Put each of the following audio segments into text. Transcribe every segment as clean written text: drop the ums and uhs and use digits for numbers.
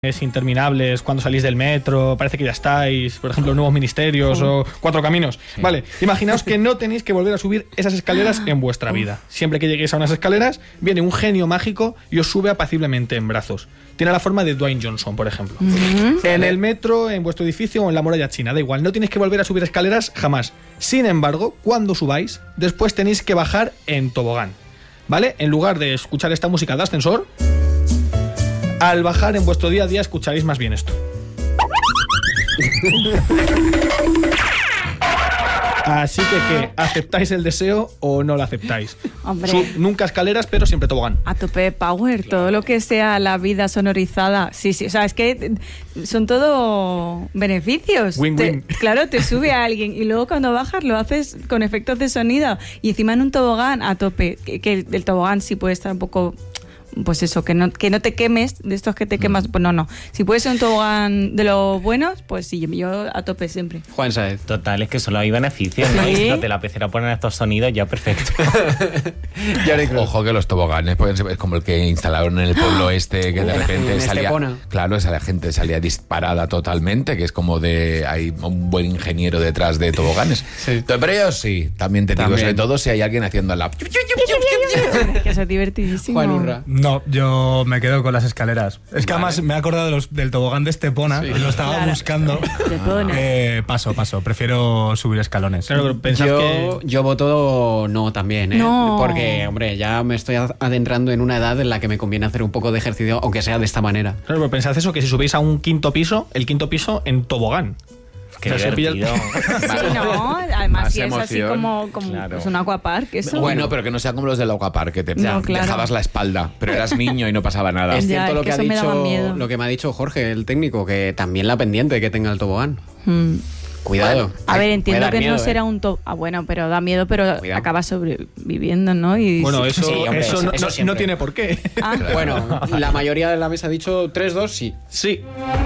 interminables cuando salís del metro, parece que ya estáis, por ejemplo, nuevos ministerios o Cuatro Caminos. Sí. Vale, imaginaos que no tenéis que volver a subir esas escaleras en vuestra vida. Siempre que lleguéis a unas escaleras, viene un genio mágico y os sube apaciblemente en brazos. Tiene la forma de Dwayne Johnson, por ejemplo. En el metro, en vuestro edificio o en la muralla china, da igual, no tenéis que volver a subir escaleras jamás. Sin embargo, cuando subáis, después tenéis que bajar en tobogán. ¿Vale? En lugar de escuchar esta música de ascensor, al bajar en vuestro día a día escucharéis más bien esto. Así que, ¿qué? ¿Aceptáis el deseo o no lo aceptáis? Hombre, nunca escaleras, pero siempre tobogán. A tope power, todo lo que sea la vida sonorizada. Sí, o sea, es que son todo beneficios. Win-win. Claro, te sube a alguien y luego cuando bajas lo haces con efectos de sonido y encima en un tobogán a tope. Que el tobogán sí puede estar un poco... Pues eso, que no te quemes, de estos que te quemas, pues no. Si puede ser un tobogán de los buenos, pues sí, yo a tope siempre. Juan Saez. Total, es que solo hay beneficios, ¿no? Y si no te la apeteciera poner estos sonidos, ya perfecto. Ojo que los toboganes pueden ser como el que instalaron en el pueblo este, que de repente salía... Estepona. Claro, esa gente salía disparada totalmente, que es como de... Hay un buen ingeniero detrás de toboganes. Sí. Pero yo sí, también te digo, sobre todo si hay alguien haciendo la... Que es divertidísimo. Juan Urra. No, yo me quedo con las escaleras. Es que además me he acordado del tobogán de Estepona, y lo estaba buscando. Paso, prefiero subir escalones. Claro, pero yo voto no también, ¿eh? No. Porque, hombre, ya me estoy adentrando en una edad en la que me conviene hacer un poco de ejercicio, aunque sea de esta manera. Claro, pero pensad eso, que si subís a un quinto piso, el quinto piso en tobogán. Qué divertido. Sí, no, además si es así como claro. Pues un aquapark, eso. Bueno, pero que no sea como los del aquapark, que te dejabas la espalda, pero eras niño y no pasaba nada. Es cierto lo que ha dicho, lo que me ha dicho Jorge, el técnico, que también la pendiente que tenga el tobogán. Cuidado. Bueno, a ver, entiendo que miedo, no será un bueno, pero da miedo, pero acabas sobreviviendo, ¿no? Y bueno, eso, sí, hombre, eso no tiene por qué. Claro. Bueno, la mayoría de la mesa ha dicho 3-2, sí. Sí.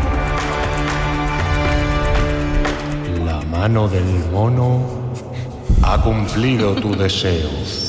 La mano del mono ha cumplido tu deseo.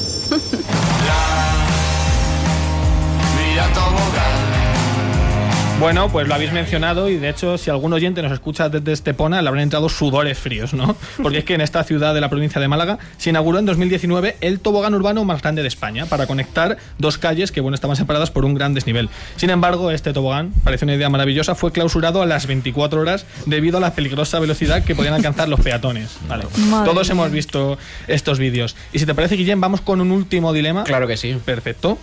Bueno, pues lo habéis mencionado y de hecho si algún oyente nos escucha desde Estepona le habrán entrado sudores fríos, ¿no? Porque es que en esta ciudad de la provincia de Málaga se inauguró en 2019 el tobogán urbano más grande de España para conectar dos calles que, estaban separadas por un gran desnivel. Sin embargo, este tobogán, parece una idea maravillosa, fue clausurado a las 24 horas debido a la peligrosa velocidad que podían alcanzar los peatones. Vale. Todos hemos visto estos vídeos. Y si te parece, Guillem, vamos con un último dilema. Claro que sí. Perfecto.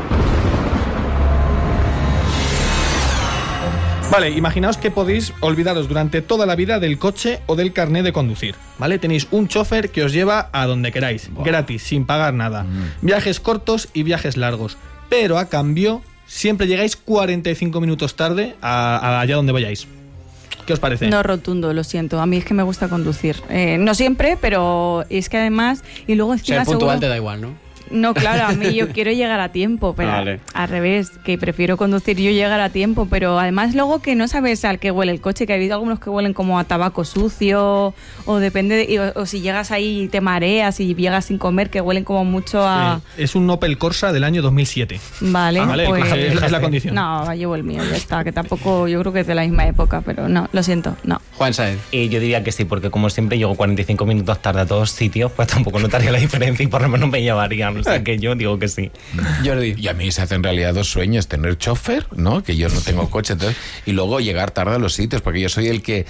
Vale, imaginaos que podéis olvidaros durante toda la vida del coche o del carné de conducir, ¿vale? Tenéis un chofer que os lleva a donde queráis, gratis, sin pagar nada. Viajes cortos y viajes largos, pero a cambio siempre llegáis 45 minutos tarde a allá donde vayáis. ¿Qué os parece? No, rotundo, lo siento. A mí es que me gusta conducir. No siempre, pero es que además... Y luego encima ser puntual te da igual, ¿no? No, claro, a mí yo quiero llegar a tiempo, pero al revés, que prefiero conducir yo llegar a tiempo, pero además luego que no sabes al que huele el coche, que ha habido algunos que huelen como a tabaco sucio, o depende, o si llegas ahí y te mareas y llegas sin comer, que huelen como mucho a... Es un Opel Corsa del año 2007. Vale, pues... es la condición. No, llevo el mío, ya está, que tampoco, yo creo que es de la misma época, pero no, lo siento, no. Juan Saez. Yo diría que sí, porque como siempre llego 45 minutos tarde a todos sitios, pues tampoco notaría la diferencia y por lo menos me llevarían. O sea que yo digo que sí. Jordi. Y a mí se hacen en realidad dos sueños: tener chofer, ¿no? Que yo no tengo coche, entonces, y luego llegar tarde a los sitios, porque yo soy el que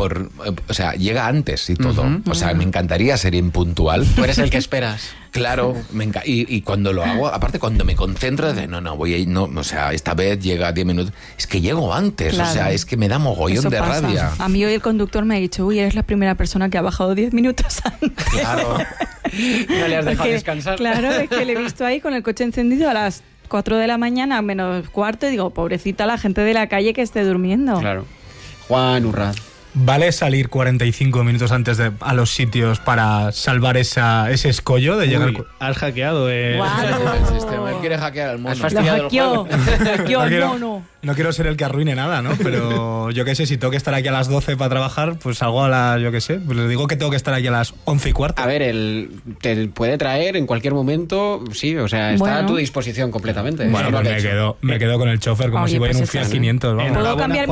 llega antes y todo. O sea, me encantaría ser impuntual. Tú eres el que esperas. Claro, y cuando lo hago, aparte cuando me concentro de o sea, esta vez llega a 10 minutos, es que llego antes, claro. O sea, es que me da mogollón Eso de pasa. rabia. A mí hoy el conductor me ha dicho, eres la primera persona que ha bajado 10 minutos antes. Claro. No le has dejado descansar. Claro, es que le he visto ahí con el coche encendido a las 4 de la mañana, menos cuarto, y digo, pobrecita la gente de la calle que esté durmiendo. Claro. Juan Urraz. ¿Vale salir 45 minutos antes a los sitios para salvar ese escollo de llegar? Has hackeado. Wow. El sistema, él quiere hackear al mono. Has fastidiado el juego. Hackeó al mono. No quiero ser el que arruine nada, ¿no? Pero yo qué sé, si tengo que estar aquí a las 12 para trabajar, pues salgo a las, yo qué sé, pues les digo que tengo que estar aquí a las 11:15. A ver, te puede traer en cualquier momento, sí, o sea, está a tu disposición completamente. Bueno, pues me quedo con el chofer como si voy en un Fiat 500, vamos. ¿Puedo cambiar